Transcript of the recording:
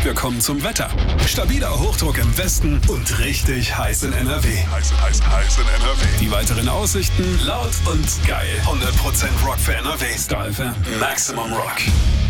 Wir kommen zum Wetter. Stabiler Hochdruck im Westen und richtig heiß in NRW. Heiß in NRW. Die weiteren Aussichten: laut und geil. 100% Rock für NRW. Star FM. Maximum Rock.